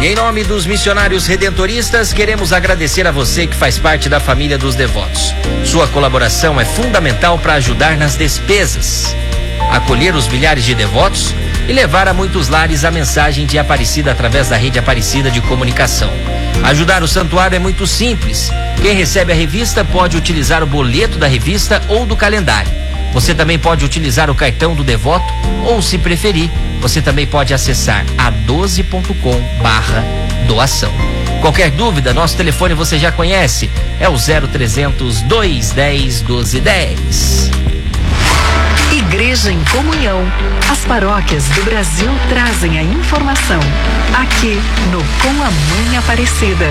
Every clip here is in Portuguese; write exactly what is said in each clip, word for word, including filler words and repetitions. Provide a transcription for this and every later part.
E em nome dos missionários redentoristas, queremos agradecer a você que faz parte da família dos devotos. Sua colaboração é fundamental para ajudar nas despesas, acolher os milhares de devotos e levar a muitos lares a mensagem de Aparecida através da rede Aparecida de comunicação. Ajudar o santuário é muito simples. Quem recebe a revista pode utilizar o boleto da revista ou do calendário. Você também pode utilizar o cartão do devoto ou, se preferir, você também pode acessar a doze ponto com barra doação. Qualquer dúvida, nosso telefone você já conhece, é o zero trezentos, dois dez, doze dez. Igreja em Comunhão. As paróquias do Brasil trazem a informação. Aqui no Com a Mãe Aparecida.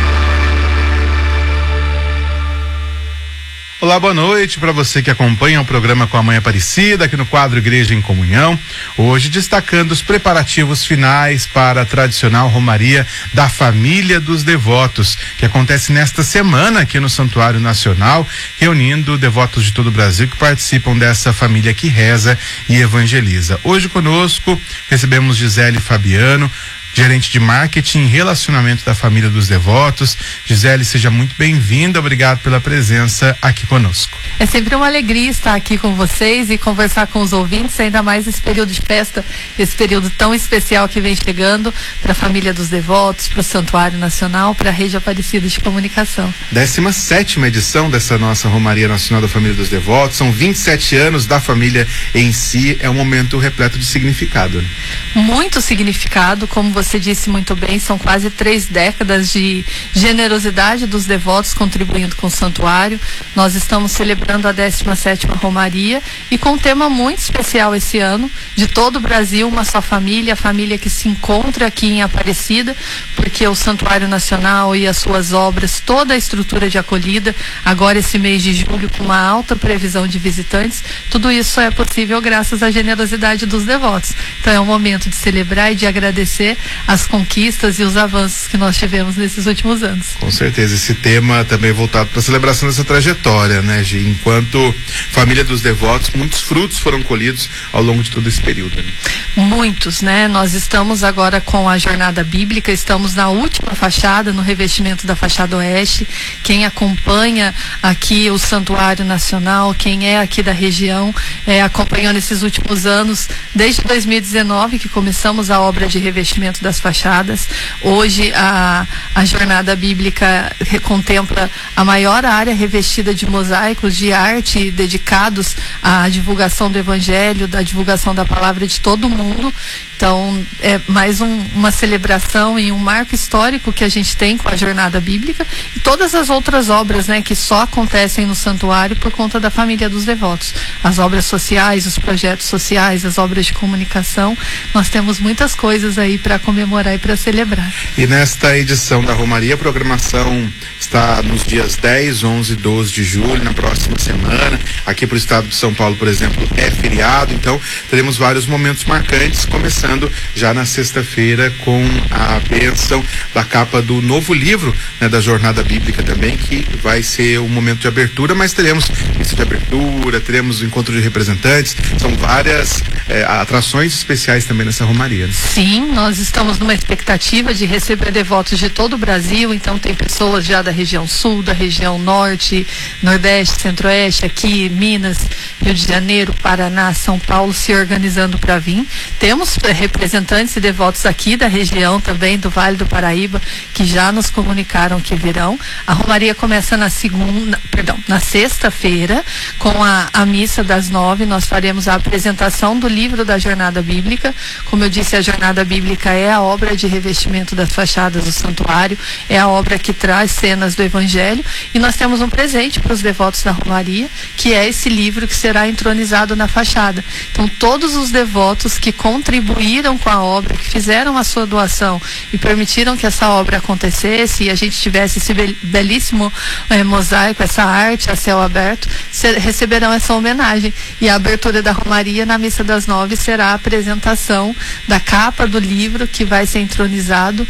Olá, boa noite para você que acompanha o programa Com a Mãe Aparecida, aqui no quadro Igreja em Comunhão. Hoje destacando os preparativos finais para a tradicional Romaria da Família dos Devotos, que acontece nesta semana aqui no Santuário Nacional, reunindo devotos de todo o Brasil que participam dessa família que reza e evangeliza. Hoje conosco recebemos Gisele Fabiano, gerente de marketing e relacionamento da Família dos Devotos. Gisele, seja muito bem-vinda, obrigado pela presença aqui conosco. É sempre uma alegria estar aqui com vocês e conversar com os ouvintes, ainda mais esse período de festa, esse período tão especial que vem chegando para a Família dos Devotos, para o Santuário Nacional, para a Rede Aparecida de Comunicação. décima sétima edição dessa nossa Romaria Nacional da Família dos Devotos, são vinte e sete anos da família em si, é um momento repleto de significado. Né? Muito significado, como você Você disse muito bem, são quase três décadas de generosidade dos devotos contribuindo com o santuário. Nós estamos celebrando a décima sétima Romaria e com um tema muito especial esse ano, de todo o Brasil, uma só família, a família que se encontra aqui em Aparecida, porque o Santuário Nacional e as suas obras, toda a estrutura de acolhida, agora esse mês de julho com uma alta previsão de visitantes, tudo isso só é possível graças à generosidade dos devotos. Então é um momento de celebrar e de agradecer as conquistas e os avanços que nós tivemos nesses últimos anos. Com certeza, esse tema também voltado para a celebração dessa trajetória, né, Gi? Enquanto Família dos Devotos, muitos frutos foram colhidos ao longo de todo esse período. Né? Muitos, né? Nós estamos agora com a Jornada Bíblica, estamos na última fachada, no revestimento da fachada oeste. Quem acompanha aqui o Santuário Nacional, quem é aqui da região, é, acompanhando esses últimos anos, desde dois mil e dezenove que começamos a obra de revestimento das fachadas. Hoje a, a Jornada Bíblica contempla a maior área revestida de mosaicos de arte dedicados à divulgação do Evangelho, da divulgação da palavra de todo mundo. Então, é mais um, uma celebração e um marco histórico que a gente tem com a Jornada Bíblica e todas as outras obras, né, que só acontecem no santuário por conta da Família dos Devotos. As obras sociais, os projetos sociais, as obras de comunicação, nós temos muitas coisas aí para comemorar e para celebrar. E nesta edição da Romaria, a programação está nos dias dez, onze e doze de julho, na próxima semana. Aqui para o estado de São Paulo, por exemplo, é feriado, então teremos vários momentos marcantes, começando já na sexta-feira com a bênção da capa do novo livro, né, da Jornada Bíblica também, que vai ser um momento de abertura, mas teremos missa de abertura, teremos o encontro de representantes, são várias é, atrações especiais também nessa Romaria. Né? Sim, nós estamos numa expectativa de receber devotos de todo o Brasil, então tem pessoas já da região sul, da região norte, nordeste, centro-oeste, aqui, Minas, Rio de Janeiro, Paraná, São Paulo, se organizando para vir. Temos representantes e devotos aqui da região também, do Vale do Paraíba, que já nos comunicaram que virão. A Romaria começa na segunda, perdão, na sexta-feira, com a, a missa das nove. Nós faremos a apresentação do livro da Jornada Bíblica. Como eu disse, a Jornada Bíblica é a obra de revestimento das fachadas do santuário, é a obra que traz cenas do Evangelho, e nós temos um presente para os devotos da Romaria, que é esse livro que será entronizado na fachada. Então, todos os devotos que contribuíram com a obra, que fizeram a sua doação e permitiram que essa obra acontecesse e a gente tivesse esse belíssimo eh, mosaico, essa arte a céu aberto, ser, receberão essa homenagem. E a abertura da Romaria na missa das nove será a apresentação da capa do livro, que que vai ser entronizado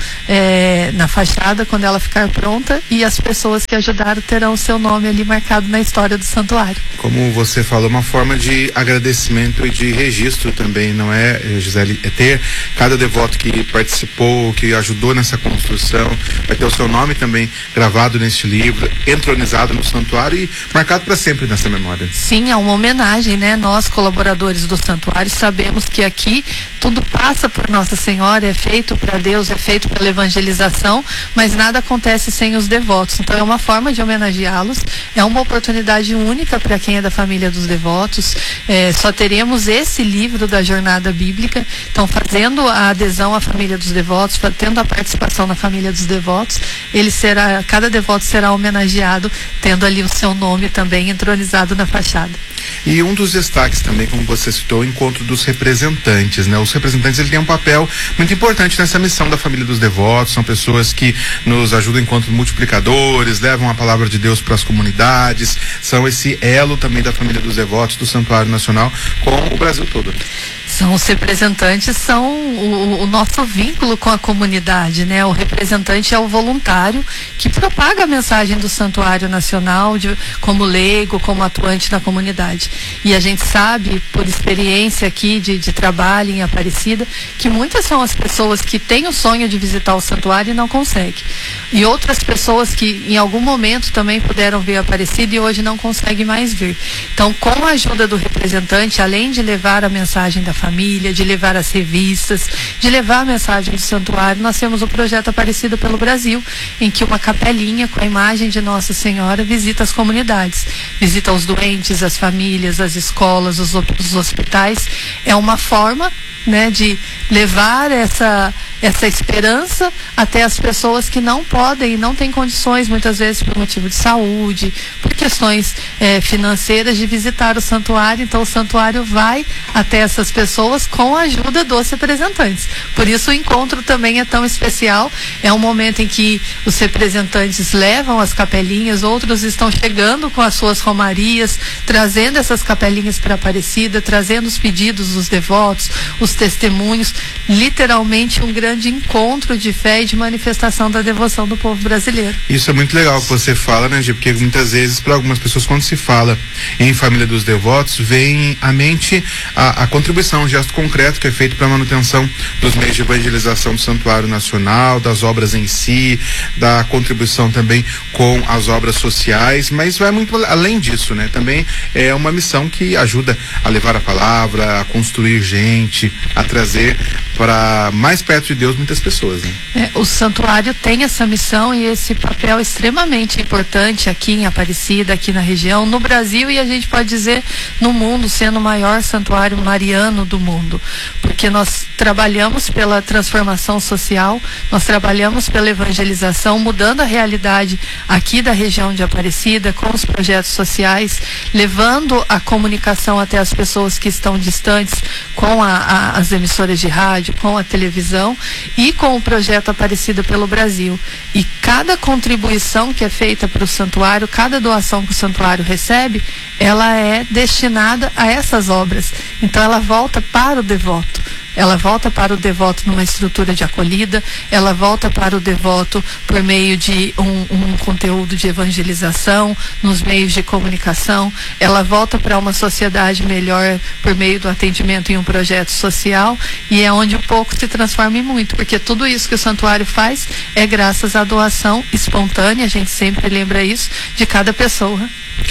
é, na fachada quando ela ficar pronta, e as pessoas que ajudaram terão o seu nome ali marcado na história do santuário. Como você falou, uma forma de agradecimento e de registro também, não é, Gisele? É ter cada devoto que participou, que ajudou nessa construção, vai ter o seu nome também gravado neste livro, entronizado no santuário e marcado para sempre nessa memória. Sim, é uma homenagem, né? Nós, colaboradores do santuário, sabemos que aqui tudo passa por Nossa Senhora, é feito para Deus, é feito pela evangelização, mas nada acontece sem os devotos. Então é uma forma de homenageá-los, é uma oportunidade única para quem é da família dos devotos. É, só teremos esse livro da jornada bíblica. Então, fazendo a adesão à família dos devotos, tendo a participação na família dos devotos, ele será, cada devoto será homenageado, tendo ali o seu nome também entronizado na fachada. E um dos destaques também, como você citou, o encontro dos representantes, né? Os representantes, ele tem um papel muito importante nessa missão da família dos devotos, são pessoas que nos ajudam enquanto multiplicadores, levam a palavra de Deus para as comunidades, são esse elo também da família dos devotos, do Santuário Nacional, com o Brasil todo. São os representantes, são o, o nosso vínculo com a comunidade, né? O representante é o voluntário que propaga a mensagem do Santuário Nacional de, como leigo, como atuante na comunidade. E a gente sabe, por experiência aqui de, de trabalho em Aparecida, que muitas são as pessoas que têm o sonho de visitar o santuário e não conseguem. E outras pessoas que em algum momento também puderam ver Aparecida e hoje não conseguem mais vir. Então, com a ajuda do representante, além de levar a mensagem da família, de levar as revistas, de levar a mensagem do santuário, nós temos o projeto Aparecida pelo Brasil, em que uma capelinha com a imagem de Nossa Senhora visita as comunidades, visita os doentes, as famílias, as escolas, os, os hospitais. É uma forma, né, de levar essa essa esperança até as pessoas que não podem e não têm condições, muitas vezes por motivo de saúde, por questões eh, financeiras, de visitar o santuário. Então o santuário vai até essas pessoas com a ajuda dos representantes. Por isso o encontro também é tão especial. É um momento em que os representantes levam as capelinhas, outros estão chegando com as suas romarias, trazendo essas capelinhas para Aparecida, trazendo os pedidos dos devotos, os testemunhos, literalmente um grande de encontro de fé e de manifestação da devoção do povo brasileiro. Isso é muito legal que você fala, né, Gi? Porque muitas vezes, para algumas pessoas, quando se fala em família dos devotos, vem à mente a, a contribuição, um gesto concreto que é feito para a manutenção dos meios de evangelização do Santuário Nacional, das obras em si, da contribuição também com as obras sociais, mas vai muito além disso, né? Também é uma missão que ajuda a levar a palavra, a construir gente, a trazer para mais perto de Deus muitas pessoas, né? É, o santuário tem essa missão e esse papel extremamente importante aqui em Aparecida, aqui na região, no Brasil, e a gente pode dizer no mundo, sendo o maior santuário mariano do mundo, porque nós trabalhamos pela transformação social, nós trabalhamos pela evangelização, mudando a realidade aqui da região de Aparecida, com os projetos sociais, levando a comunicação até as pessoas que estão distantes, com a, a, as emissoras de rádio, com a televisão e com o projeto Aparecida pelo Brasil. E cada contribuição que é feita para o santuário, cada doação que o santuário recebe, ela é destinada a essas obras. Então ela volta para o devoto. Ela volta para o devoto numa estrutura de acolhida, ela volta para o devoto por meio de um, um conteúdo de evangelização, nos meios de comunicação, ela volta para uma sociedade melhor por meio do atendimento em um projeto social, e é onde um pouco se transforma em muito, porque tudo isso que o santuário faz é graças à doação espontânea, a gente sempre lembra isso, de cada pessoa.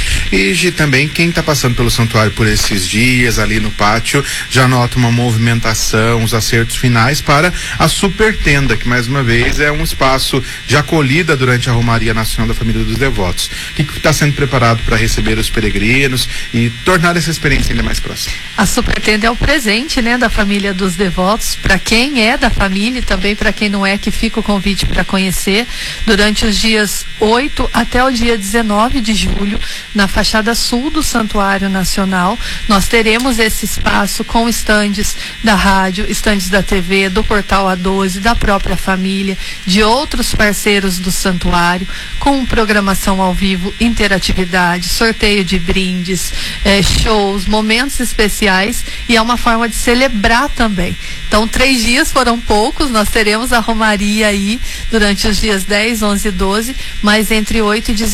E Gi, também quem está passando pelo santuário por esses dias ali no pátio já nota uma movimentação, os acertos finais para a super tenda, que mais uma vez é um espaço de acolhida durante a Romaria Nacional da Família dos Devotos. O que está sendo preparado para receber os peregrinos e tornar essa experiência ainda mais próxima? A super tenda é o presente, né, da família dos devotos, para quem é da família e também para quem não é, que fica o convite para conhecer durante os dias oito até o dia dezenove de julho, na fachada sul do Santuário Nacional. Nós teremos esse espaço com estandes da rádio, estandes da T V, do Portal A doze, da própria família, de outros parceiros do santuário, com programação ao vivo, interatividade, sorteio de brindes, eh, shows, momentos especiais, e é uma forma de celebrar também. Então, três dias foram poucos, nós teremos a Romaria aí durante os dias dez, onze e doze, mas entre oito e